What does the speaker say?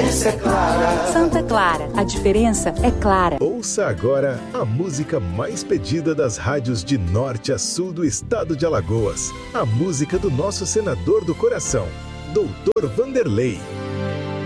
diferença é clara. Santa Clara, a diferença é clara. Ouça agora a música mais pedida das rádios de norte a sul do estado de Alagoas. A música do nosso senador do coração, Doutor Vanderlei.